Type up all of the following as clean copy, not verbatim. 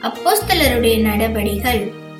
அப்போஸ்தலருடைய நடபடிகள்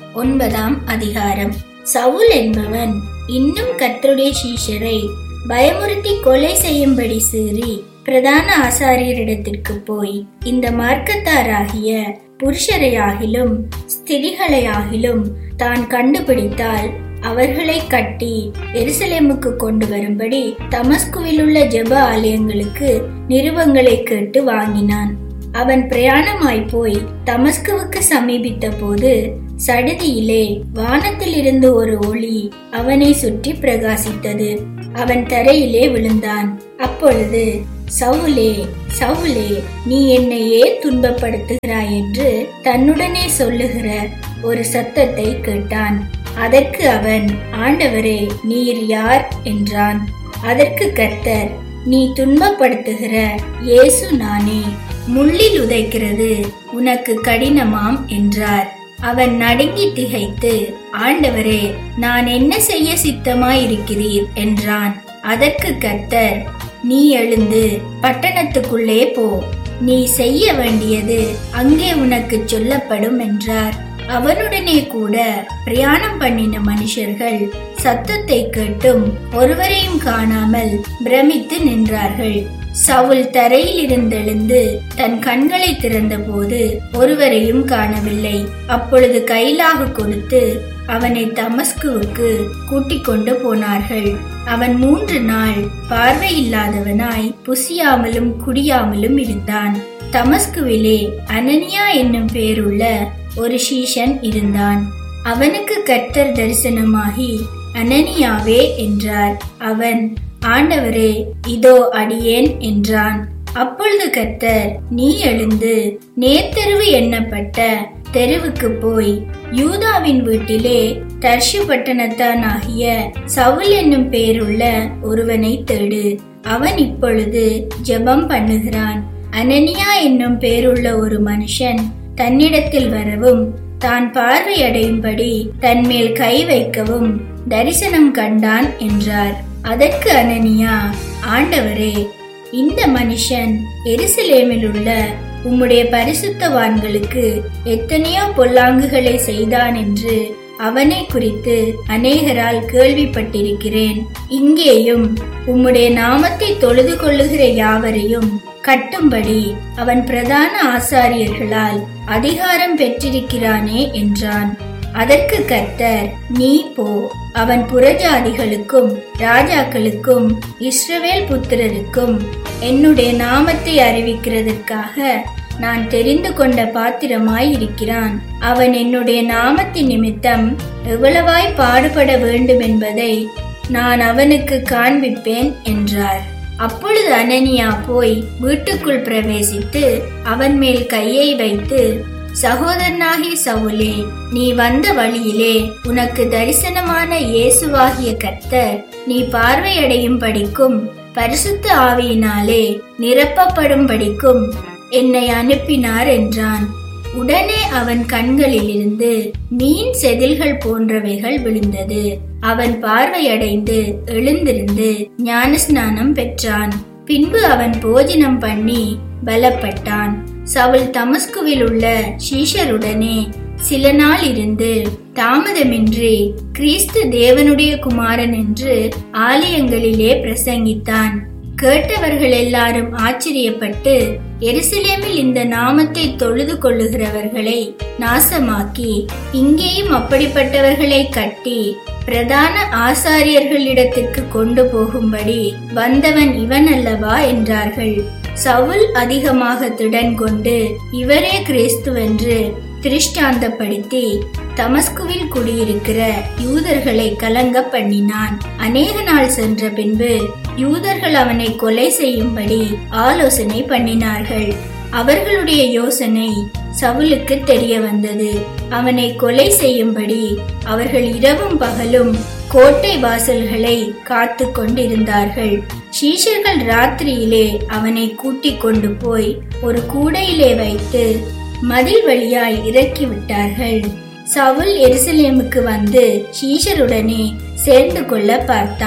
9ஆம் அதிகாரம். சவுல் என்பவன் இன்னும் கர்த்தருடைய சீஷரை பயமுறுத்தி கொலை செய்யும்படி சீறி பிரதான ஆசாரியரிடத்திற்கு போய், இந்த மார்க்கத்தாராகிய புருஷரையாகிலும் ஸ்திரீகளையாகிலும் தான் கண்டுபிடித்தால் அவர்களை கட்டி எருசலேமுக்கு கொண்டு வரும்படி தமஸ்குவில் உள்ள ஜெப ஆலயங்களுக்கு நிருபங்களை கேட்டு வாங்கினான். அவன் பிரயாணமாய் போய் தமஸ்குவுக்கு சமீபித்த போது சடுதியிலே வானத்தில் இருந்து ஒரு ஒளி அவனை சுற்றி பிரகாசித்தது. அவன் தரையிலே விழுந்தான். அப்பொழுது, சவுலே, சவுலே, நீ என்னையே துன்பப்படுத்துகிறாய் என்று தன்னுடனே சொல்லுகிற ஒரு சத்தத்தை கேட்டான். அதற்கு அவன், ஆண்டவரே, நீர் யார் என்றான். அதற்கு கர்த்தர், நீ துன்பப்படுத்துகிற இயேசு நானே. முள்ளில் உதைக்கிறது உனக்கு கடினமாம் என்றார். அவன் நடுங்கி திகைத்து, ஆண்டவரே, நான் என்ன செய்ய சித்தமாயிருக்கிறீர் என்றான். அதற்கு கர்த்தர், நீ எழுந்து பட்டணத்துக்குள்ளே போ, நீ செய்ய வேண்டியது அங்கே உனக்கு சொல்லப்படும் என்றார். அவனுடனே கூட பிரயாணம் பண்ணின மனுஷர்கள் சத்தத்தை கேட்டும் ஒருவரையும் காணாமல் பிரமித்து நின்றார்கள். சவுல் தரையில் இருந்தெழுந்து தன் கண்களை திறந்த போது ஒருவரையும் காணவில்லை. அப்பொழுது கைலாக கொடுத்து அவனை தமஸ்குவுக்கு கூட்டிக் கொண்டு போனார்கள். அவன் 3 நாள் பார்வையில்லாதவனாய் புசியாமலும் குடியாமலும் இருந்தான். தமஸ்குவிலே அனனியா என்னும் பேருள்ள ஒரு சீஷன் இருந்தான். அவனுக்கு கர்த்தர் தரிசனமாகி, அனனியாவே என்றார். அவன், ஆண்டவரே, இதோ அடியேன் என்றான். அப்பொழுது கர்த்தர், நீ எழுந்து நேர்த்தெருவு எண்ணப்பட்ட தெருவுக்கு போய் யூதாவின் வீட்டிலே தர்ஷு பட்டணத்தானாகிய சவுல் என்னும் பேருள்ள ஒருவனை தேடு. அவன் இப்பொழுது ஜெபம் பண்ணுகிறான். அனனியா என்னும் பேருள்ள ஒரு மனுஷன் தன்னிடத்தில் வரவும் தான் பார்வையடையும்படி தன்மேல் கை வைக்கவும் தரிசனம் கண்டான் என்றார். அதற்கு அனனியா, ஆண்டவரே, இந்த மனுஷன் எருசலேமில் உள்ள உம்முடைய பரிசுத்தவான்களுக்கு எத்தனையோ பொல்லாங்குகளை செய்தான் என்று அவனை குறித்து அநேகரால் கேள்விப்பட்டிருக்கிறேன். இங்கேயும் உம்முடைய நாமத்தை தொழுது கொள்ளுகிற யாவரையும் கட்டும்படி அவன் பிரதான ஆசாரியர்களால் அதிகாரம் பெற்றிருக்கிறானே என்றான். அதற்கு கர்த்தர், நீ போ, அவன் புறஜாதிகளுக்கும் ராஜாக்களுக்கும் இஸ்ரவேல் புத்திரருக்கும் என்னுடைய நாமத்தை அறிவிக்கிறதற்காக நான் தெரிந்து கொண்ட பாத்திரமாய் இருக்கிறான். அவன் என்னுடைய நாமத்தின் நிமித்தம் எவ்வளவாய் பாடுபட வேண்டும் என்பதை நான் அவனுக்கு காண்பிப்பேன் என்றார். அப்பொழுது அனனியா போய் வீட்டுக்குள் பிரவேசித்து அவன் மேல் கையை வைத்து, சகோதரனாகிய சவுலே, நீ வந்த வழியிலே உனக்கு தரிசனமான இயேசுவாகிய கர்த்தர் நீ பார்வையடையும் படிக்கும் பரிசுத்த ஆவியினாலே நிரப்பப்படும் படிக்கும் என்னை அனுப்பினார் என்றான். உடனே அவன் கண்களில் இருந்து மீன் செதில்கள் போன்றவைகள் விழுந்தது. அவன் பார்வையடைந்து எழுந்திருந்து ஞானஸ்நானம் பெற்றான். பின்பு அவன் போஜனம் பண்ணி பலப்பட்டான். சவுல் தமஸ்குவில் உள்ள சீஷருடனே சில நாள் இருந்து தாமதமின்றி கிறிஸ்து தேவனுடைய குமாரன் என்று ஆலயங்களிலே பிரசங்கித்தான். கேட்டவர்கள் எல்லாரும் ஆச்சரியப்பட்டு, எருசலேமில் இந்த நாமத்தை தொழுது கொள்ளுகிறவர்களை நாசமாக்கி இங்கேயும் அப்படிப்பட்டவர்களை கட்டி பிரதான ஆசாரியர்களிடத்திற்கு கொண்டு போகும்படி வந்தவன் இவன் அல்லவா என்றார்கள். சவுல் அதிகமாக திடன் கொண்டு இவரே கிறிஸ்துவென்று திருஷ்டாந்தப்படுத்தி தமஸ்குவில் குடியிருக்கிற யூதர்களை கலங்க பண்ணினான். அநேக நாள் சென்ற பின்பு யூதர்கள் அவனை கொலை செய்யும்படி ஆலோசனை பண்ணினார்கள். அவர்களுடைய யோசனை சவுலுக்கு தெரிய வந்தது. அவனை கொலை செய்யும்படி அவர்கள் இரவும் பகலும் கோட்டை வாசல்களை காத்து கொண்டிருந்தார்கள். சீஷர்கள் ராத்திரியிலே அவனை கூட்டிக் கொண்டு போய் ஒரு கூடையிலே வைத்து மதில் வழியாய் இறக்கி விட்டார்கள். சவுல் எருசலேமுக்கு வந்து சீஷருடனே சேர்ந்து கொள்ள பார்த்தான்.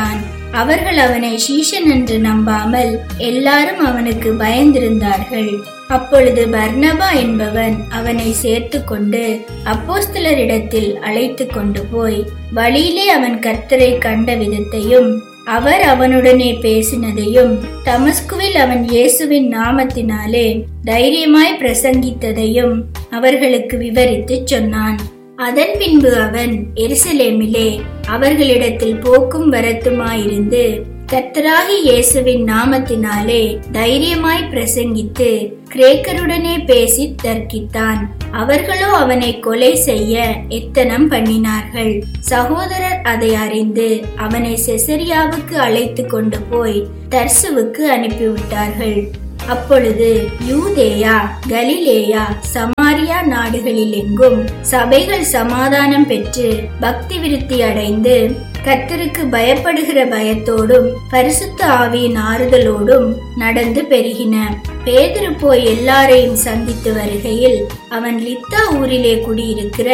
அவர்கள் அவனை சீஷன் என்று நம்பாமல் எல்லாரும் அவனுக்கு பயந்திருந்தார்கள். அப்பொழுது பர்னபா என்பவன் அவனை சேர்த்து கொண்டு அப்போஸ்தலரிடத்தில் அழைத்து கொண்டு போய் வழியிலே அவன் கர்த்தரை கண்ட விதத்தையும் அவர் அவனுடனே பேசினதையும் தமஸ்குவில் அவன் இயேசுவின் நாமத்தினாலே தைரியமாய் பிரசங்கித்ததையும் அவர்களுக்கு விவரித்து சொன்னான். அதன் பின்பு அவன் எருசலேமிலே அவர்களிடத்தில் போக்கும் வரத்துமாயிருந்து கர்த்தராகி இயேசுவின் நாமத்தினாலே தைரியமாய் பிரசங்கித்து கிரேக்கருடனே பேசி தர்க்கித்தான். அவர்களோ அவனை கொலை செய்ய எத்தனம் பண்ணினார்கள். சகோதரர் அதை அறிந்து அவனை செசரியாவுக்கு அழைத்து கொண்டு போய் தர்சுவுக்கு அனுப்பிவிட்டார்கள். அப்பொழுது யூதேயா, கலிலேயா, சமாரியா நாடுகளில் எங்கும் சபைகள் சமாதானம் பெற்று பக்தி விருத்தி அடைந்து கர்த்தருக்கு பயப்படுகிற பயத்தோடும் பரிசுத்த ஆவியின் ஆறுதலோடும் நடந்து பெருகின. பேதுரு போய் எல்லாரையும் சந்தித்து வருகையில் அவன் லித்தா ஊரிலே குடியிருக்கிற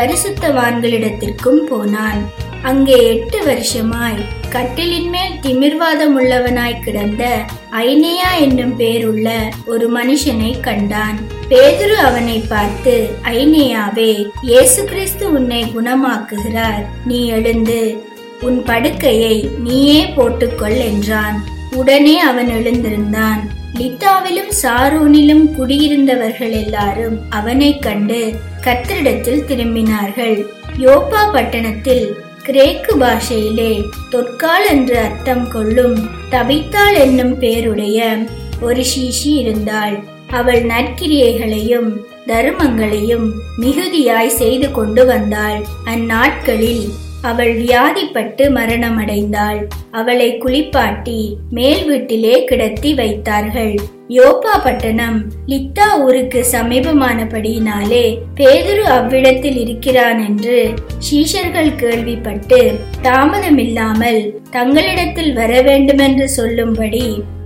பரிசுத்தவான்களிடத்திற்கும் போனான். அங்கே 8 வருஷமாய் கட்டிலின் மேல் திமிர்வாதம் உள்ளவனாய் கிடந்த ஐனேயா என்னும் பேருள்ள ஒரு மனுஷனை கண்டான். பேதுரு அவனை பார்த்து, ஐனேயாவே, இயேசு கிறிஸ்து உன்னை குணமாக்குகிறார். நீ எழுந்து உன் படுக்கையை நீயே போட்டுக்கொள் என்றான். உடனே அவன் எழுந்திருந்தான். லித்தாவிலும் சாரோனிலும் குடியிருந்தவர்கள் எல்லாரும் அவனை கண்டு கர்த்தரிடத்தில் திரும்பினார்கள். யோப்பா பட்டணத்தில் கிரேக்கு பாஷையிலே தொற்கால் என்று அர்த்தம் கொள்ளும் தபித்தாள் என்னும் பேருடைய ஒரு சீஷி இருந்தாள். அவள் நற்கிரியைகளையும் தர்மங்களையும் மிகுதியாய் செய்து கொண்டு வந்தாள். அந்நாட்களில் அவள் வியாதிப்பட்டு மரணமடைந்தாள். அவளை குளிப்பாட்டி மேல் வீட்டிலே கிடத்தி வைத்தார்கள். யோப்பா பட்டணம் லித்தா ஊருக்கு சமீபமானபடியினாலே பேதுரு அவ்விடத்தில் இருக்கிறான் என்று சீஷர்கள் கேள்விப்பட்டு தாமதமில்லாமல் தங்களிடத்தில் வர வேண்டுமென்று சொல்லும்படி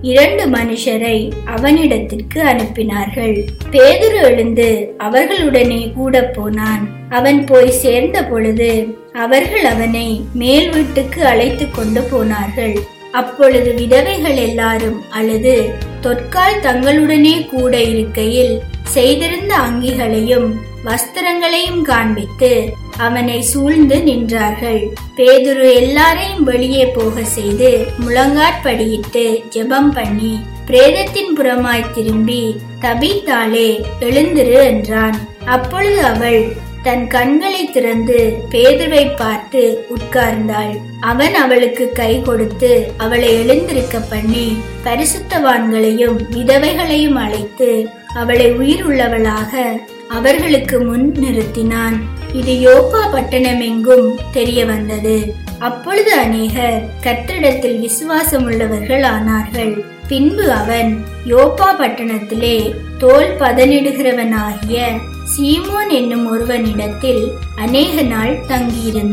2 மனுஷரை அவனிடத்திற்கு அனுப்பினார்கள். பேதுரு எழுந்து அவர்களுடனே கூட போனான். அவன் போய் சேர்ந்த பொழுது அவர்கள் அவனை மேல் வீட்டுக்கு அழைத்து கொண்டு போனார்கள். அப்பொழுது விதவைகள் எல்லாரும் அழுது தொற்கால் தங்களுடனே கூட இருக்கையில் செய்திருந்த அங்கிகளையும் வஸ்திரங்களையும் காண்பித்து அவனை சூழ்ந்து நின்றார்கள். பேதுரு எல்லாரையும் வெளியே போக செய்து முழங்காற்படியிட்டு ஜெபம் பண்ணி பிரேதத்தின் புறமாய் திரும்பி, தபீத்தாளே, எழுந்திரு என்றான். அப்பொழுது அவள் தன் கண்களை திறந்து பேதுருவை பார்த்து உட்கார்ந்தாள். அவன் அவளுக்கு கை கொடுத்து அவளை எழுந்திருக்க பண்ணி பரிசுத்தவான்களையும் விதவைகளையும் அழைத்து அவளை உயிருள்ளவளாக அவர்களுக்கு முன் நிறுத்தினான். இது யோப்பா பட்டணமெங்கும் தெரிய வந்தது. அப்பொழுது அநேகர் கர்த்தரிடத்தில் விசுவாசம் உள்ளவர்கள் ஆனார்கள். பின்பு அவன் யோப்பா பட்டணத்திலே தோல் பதனிடுகிறவனாகிய சீமோன் என்னும் ஒருவனிடத்தில் அநேக நாள் தங்கியிருந்தான்.